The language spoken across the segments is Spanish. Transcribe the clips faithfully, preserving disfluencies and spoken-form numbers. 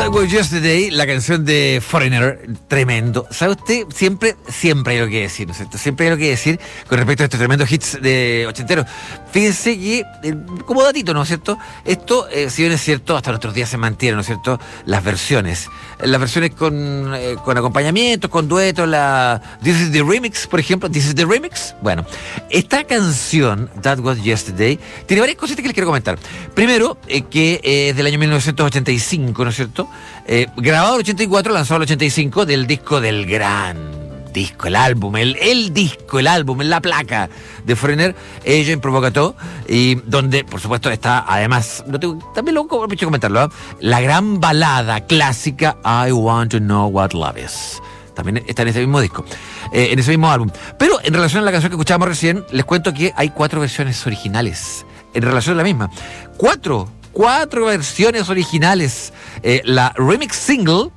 That Was Yesterday, la canción de Foreigner, tremendo. ¿Sabe usted? Siempre, siempre hay algo que decir, ¿no es cierto? Siempre hay algo que decir con respecto a estos tremendos hits de ochenteros. Fíjense que, eh, como datito, ¿no es cierto? Esto, eh, si bien es cierto, hasta nuestros días se mantienen, ¿no es cierto? Las versiones. Las versiones con, eh, con acompañamientos, con duetos, la This is the Remix, por ejemplo. This is the Remix. Bueno, esta canción, That Was Yesterday, tiene varias cositas que les quiero comentar. Primero, eh, que es del año mil novecientos ochenta y cinco, ¿no es cierto? Eh, grabado en el ochenta y cuatro, lanzado en el ochenta y cinco, del disco del gran disco, el álbum, el, el disco, el álbum, la placa de Foreigner, Ella en Provocateur, y donde, por supuesto, está, además, no tengo, también lo he hecho comentarlo, ¿eh? La gran balada clásica I Want to Know What Love Is. También está en ese mismo disco, eh, en ese mismo álbum. Pero en relación a la canción que escuchábamos recién, les cuento que hay cuatro versiones originales en relación a la misma. Cuatro. Cuatro versiones originales. Eh, la remix single,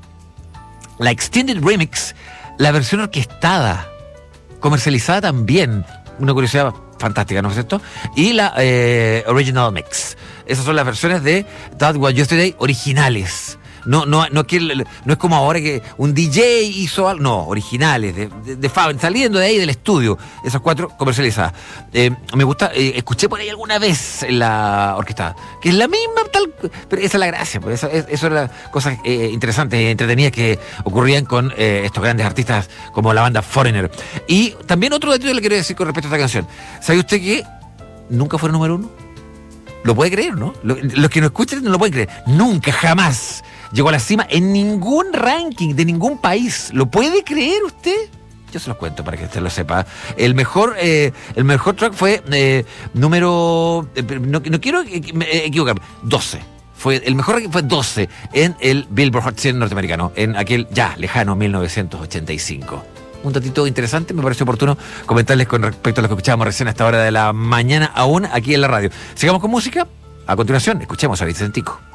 la extended remix, la versión orquestada, comercializada también. Una curiosidad fantástica, ¿no es cierto? Y la eh, original mix. Esas son las versiones de That Was Yesterday originales. No, no, no, que, no es como ahora que un D J hizo algo. No, originales, de, de, de saliendo de ahí del estudio. Esas cuatro comercializadas. Eh, me gusta, eh, escuché por ahí alguna vez la orquestada, que es la misma, tal. Pero esa es la gracia, pues, eso, eso eran las cosas eh, interesantes, entretenidas que ocurrían con eh, estos grandes artistas como la banda Foreigner. Y también otro detalle le quiero decir con respecto a esta canción. ¿Sabe usted que nunca fue número uno? ¿Lo puede creer, no? Los que nos escuchan no lo pueden creer. Nunca, jamás llegó a la cima en ningún ranking de ningún país. ¿Lo puede creer usted? Yo se los cuento para que usted lo sepa. El mejor, eh, el mejor track fue eh, número... Eh, no, no quiero equivocarme. doce. Fue, el mejor ranking fue doce en el Billboard Hot cien norteamericano, en aquel ya lejano mil novecientos ochenta y cinco. Un datito interesante, me pareció oportuno comentarles con respecto a lo que escuchábamos recién a esta hora de la mañana, aún aquí en la radio. Sigamos con música. A continuación, escuchemos a Vicentico.